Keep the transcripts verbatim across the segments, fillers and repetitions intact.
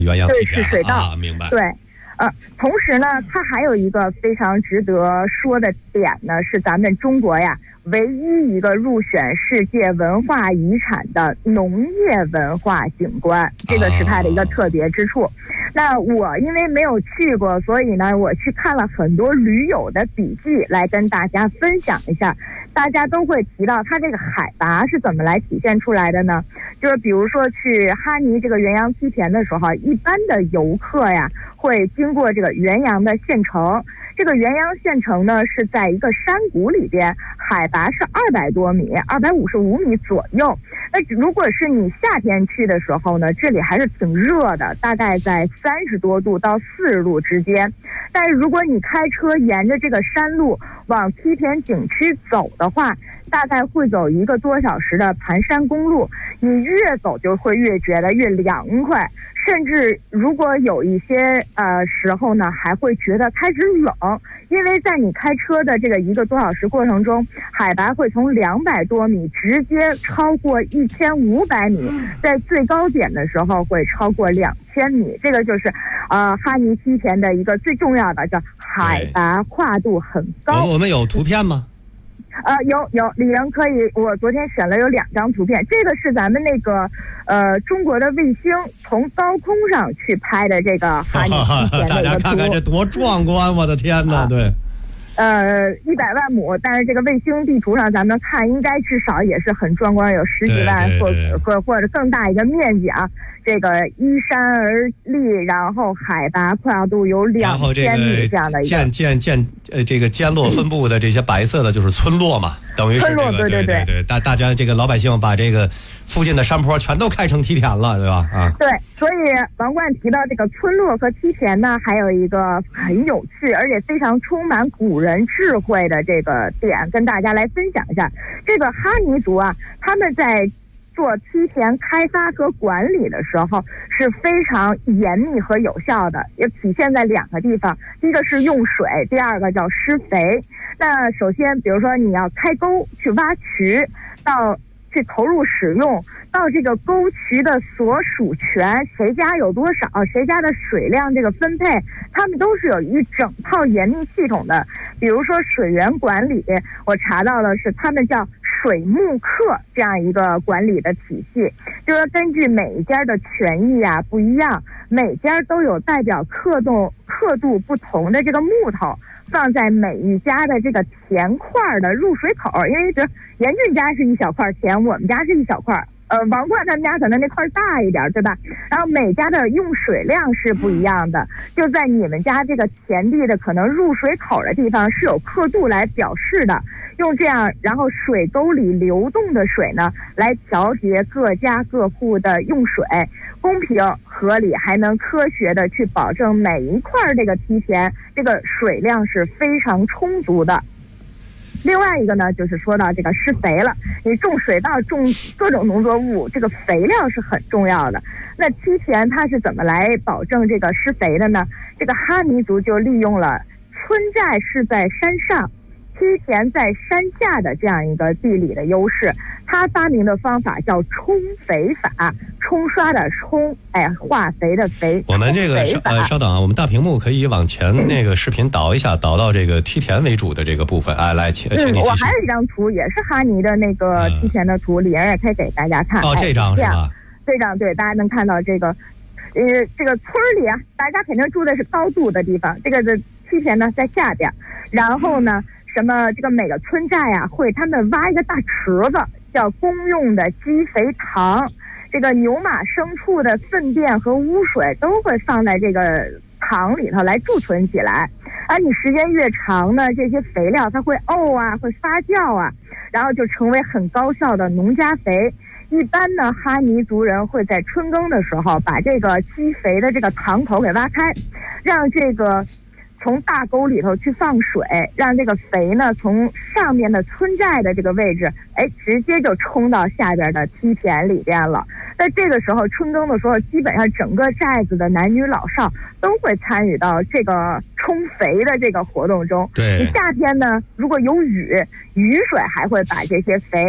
原阳对，是水稻、 啊，明白。 对，呃，同时呢，它还有一个非常值得说的点呢，是咱们中国呀唯一一个入选世界文化遗产的农业文化景观，这个是它的一个特别之处。那我因为没有去过，所以呢，我去看了很多驴友的笔记，来跟大家分享一下。大家都会提到它这个海拔是怎么来体现出来的呢？就是比如说去哈尼这个元阳梯田的时候，一般的游客呀会经过这个元阳的县城。这个元阳县城呢是在一个山谷里边，海拔是二百多米，二百五十五米左右。那如果是你夏天去的时候呢，这里还是挺热的，大概在三十多度到四十度之间。但是如果你开车沿着这个山路往梯田景区走的话，大概会走一个多小时的盘山公路，你越走就会越觉得越凉快，甚至如果有一些呃时候呢，还会觉得开始冷，因为在你开车的这个一个多小时过程中，海拔会从两百多米直接超过一千五百米，在最高点的时候会超过两千米，这个就是呃哈尼梯田的一个最重要的叫海拔跨度很高。 我们有图片吗？ 呃，有有，李仁可以，我昨天选了有两张图片，这个是咱们那个呃中国的卫星从高空上去拍的这个哈尼梯田的一个图，大家看看这多壮观，我的天哪！对， 呃，一百万亩，但是这个卫星地图上咱们看，应该至少也是很壮观，有十几万或或或者更大一个面积啊。这个依山而立，然后海拔跨度有两千米这样的一个渐渐渐呃这个间落分布的这些白色的就是村落嘛，等于是、这个、 村落，对对对对，大大家这个老百姓把这个附近的山坡全都开成梯田了，对吧？啊， 对，所以王冠提到这个村落和梯田呢，还有一个很有趣而且非常充满古人智慧的这个点，跟大家来分享一下。这个哈尼族啊，他们在做梯田开发和管理的时候是非常严密和有效的，也体现在两个地方，第一个是用水，第二个叫施肥。那首先比如说你要开沟去挖渠，到去投入使用，到这个沟渠的所属权，谁家有多少，谁家的水量这个分配，他们都是有一整套严密系统的。比如说水源管理，我查到的是他们叫水木课这样一个管理的体系，就是根据每一家的权益啊不一样，每家都有代表刻度刻度不同的这个木头放在每一家的这个田块的入水口，因为比如严俊家是一小块田，我们家是一小块，呃，王冠他们家可能那块大一点，对吧？然后每家的用水量是不一样的，就在你们家这个田地的可能入水口的地方是有刻度来表示的，用这样，然后水沟里流动的水呢，来调节各家各户的用水，公平合理，还能科学的去保证每一块这个梯田这个水量是非常充足的。另外一个呢，就是说到这个施肥了，你种水稻种各种农作物，这个肥料是很重要的。那梯田它是怎么来保证这个施肥的呢？这个哈尼族就利用了村寨是在山上，梯田在山下的这样一个地理的优势，他发明的方法叫冲肥法，冲刷的冲，哎，化肥的肥。 我们这个呃，稍等啊，我们大屏幕可以往前那个视频导一下，导到这个梯田为主的这个部分。哎，来，请请你继续。 我还有一张图，也是哈尼的那个梯田的图，李仁也可以给大家看。 哦，这张是吧？ 这张对，大家能看到这个，呃，这个村里啊，大家肯定住的是高度的地方，这个的梯田呢在下边，然后呢。什么这个每个村寨啊会他们挖一个大池子，叫公用的积肥塘，这个牛马牲畜的粪便和污水都会放在这个塘里头来贮存起来，而你时间越长呢，这些肥料它会沤啊，会发酵啊，然后就成为很高效的农家肥。一般呢，哈尼族人会在春耕的时候把这个积肥的这个塘口给挖开，让这个从大沟里头去放水，让这个肥呢从上面的村寨的这个位置，哎，直接就冲到下边的梯田里边了。在这个时候春耕的时候，基本上整个寨子的男女老少都会参与到这个冲肥的这个活动中。 对， 你夏天呢，如果有雨，雨水还会把这些肥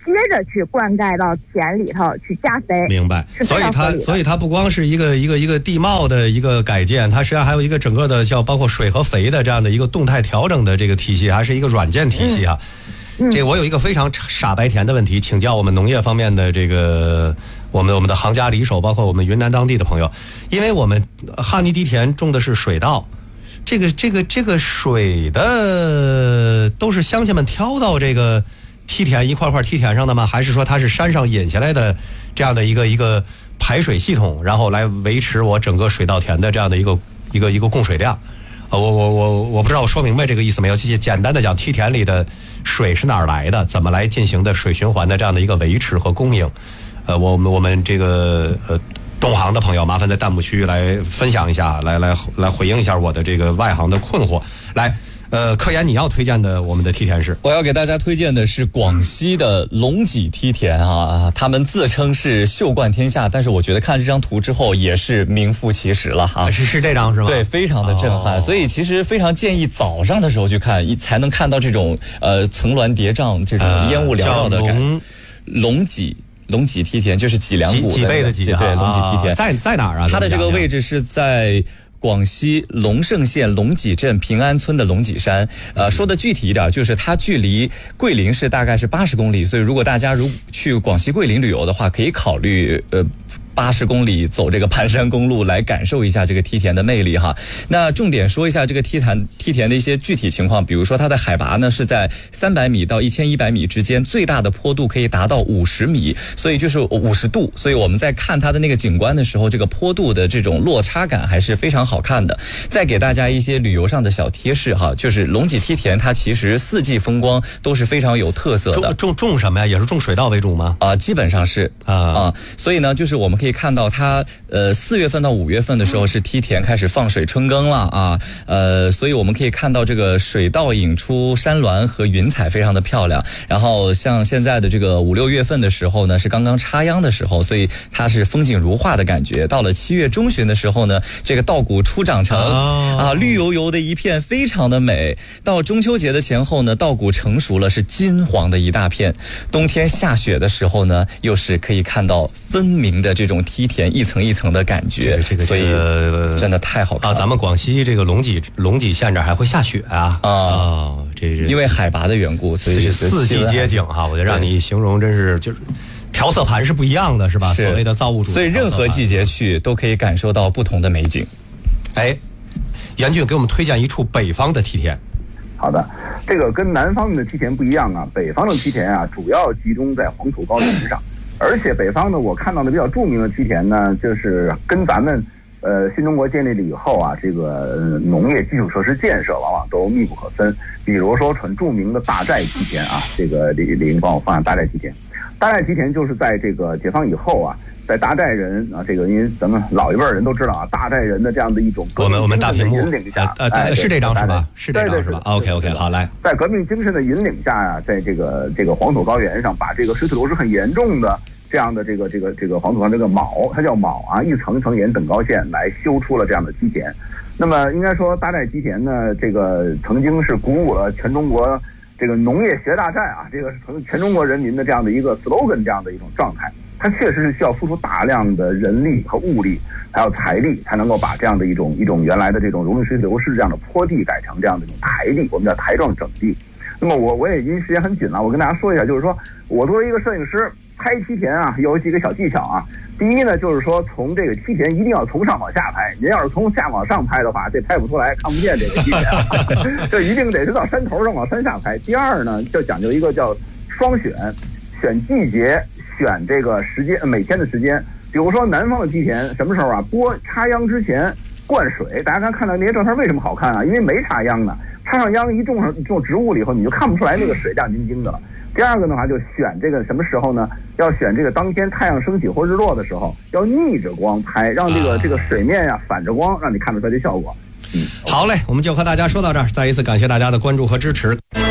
接着去灌溉到田里头去加肥。 明白。所以它所以它不光是一个一个一个地貌的一个改建，它实际上还有一个整个的叫包括水和肥的这样的一个动态调整的这个体系，还是一个软件体系啊。嗯、这个我有一个非常傻白甜的问题，请教我们农业方面的这个我们我们的行家里手，包括我们云南当地的朋友，因为我们哈尼梯田种的是水稻。这个这个这个水的都是乡亲们挑到这个梯田一块块梯田上的吗？还是说它是山上引下来的这样的一个一个排水系统，然后来维持我整个水稻田的这样的一个一个一个供水量？啊，我我我我不知道我说明白这个意思没有？简单的讲，梯田里的水是哪儿来的？怎么来进行的水循环的这样的一个维持和供应？呃，我们我们这个呃。懂行的朋友，麻烦在弹幕区来分享一下，来来来回应一下我的这个外行的困惑。来，呃，科研你要推荐的我们的梯田是？ 我要给大家推荐的是广西的龙脊梯田啊，他们自称是秀冠天下，但是我觉得看这张图之后也是名副其实了哈。 是是这张是吗？ 对，非常的震撼。哦、所以其实非常建议早上的时候去看，才能看到这种呃层峦叠嶂、这种烟雾缭绕的感觉。龙脊。龙脊梯田就是脊梁骨的脊背的脊， 对，龙脊梯田在在哪儿啊？ 它的这个位置是在广西龙胜县龙脊镇平安村的龙脊山。呃，说的具体一点，就是它距离桂林市大概是八十公里，所以如果大家如去广西桂林旅游的话，可以考虑呃。八十公里走这个盘山公路来感受一下这个梯田的魅力哈。那重点说一下这个梯田梯田的一些具体情况，比如说它的海拔呢是在三百米到一千一百米之间，最大的坡度可以达到五十米，所以就是五十度。所以我们在看它的那个景观的时候，这个坡度的这种落差感还是非常好看的。再给大家一些旅游上的小贴士哈，就是龙脊梯田它其实四季风光都是非常有特色的。 种种种什么呀？也是种水稻为主吗？ 啊、呃，基本上是啊啊，所以呢，就是我们可以。可以看到它，呃，四月份到五月份的时候是梯田开始放水春耕了啊，呃，所以我们可以看到这个水稻引出山峦和云彩，非常的漂亮。然后像现在的这个五六月份的时候呢，是刚刚插秧的时候，所以它是风景如画的感觉。到了七月中旬的时候呢，这个稻谷初长成、哦、啊，绿油油的一片，非常的美。到中秋节的前后呢，稻谷成熟了，是金黄的一大片。冬天下雪的时候呢，又是可以看到分明的这种梯田一层一层的感觉， 这个所以真的太好看了啊！咱们广西这个龙脊龙脊县这还会下雪啊啊、哦！这是因为海拔的缘故，所以四季皆景哈。我觉得让你形容真是就是调色盘是不一样的，是吧？ 是所谓的造物主， 所以任何季节去都可以感受到不同的美景。 哎，严俊给我们推荐一处北方的梯田。 好的，这个跟南方的梯田不一样啊，北方的梯田啊，主要集中在黄土高原上。而且北方呢，我看到的比较著名的梯田呢，就是跟咱们呃新中国建立了以后啊，这个、呃、农业基础设施建设往往都密不可分。比如说很著名的大寨梯田啊，这个李李英帮我放下大寨梯田。大寨梯田就是在这个解放以后啊，在大寨人啊，这个因为咱们老一辈人都知道啊，大寨人的这样的一种我们我们大屏幕引领下， 呃呃、哎、是这张是吧？是这张是吧 ？OK OK 好来， 在革命精神的引领下啊，在这个这个黄土高原上，把这个水土流失很严重的。这样的这个这个这个黄土上这个铆，它叫铆啊，一层一层沿等高线来修出了这样的梯田。那么应该说大寨梯田呢，这个曾经是鼓舞了全中国这个农业学大寨啊，这个是全中国人民的这样的一个 slogan 这样的一种状态。它确实是需要付出大量的人力和物力，还有财力，才能够把这样的一种一种原来的这种容易水流失这样的坡地改成这样的一种台地，我们叫台状整地。那么我我也因为时间很紧了，我跟大家说一下，就是说我作为一个摄影师。拍梯田啊，有几个小技巧啊。第一呢，就是说从这个梯田一定要从上往下拍。您要是从下往上拍的话，这拍不出来，看不见这个梯田、啊，这一定得是到山头上往山下拍。第二呢，就讲究一个叫双选，选季节，选这个时间，每天的时间。比如说南方的梯田，什么时候啊？播插秧之前灌水，大家刚看到那些照片为什么好看啊？因为没插秧呢，插上秧一种上种植物了以后，你就看不出来那个水亮晶晶的了。第二个的话，就选这个什么时候呢？要选这个当天太阳升起或日落的时候，要逆着光拍，让这个、啊、这个水面呀、啊、反着光，让你看得出来这效果。 嗯，好嘞，我们就和大家说到这儿，再一次感谢大家的关注和支持。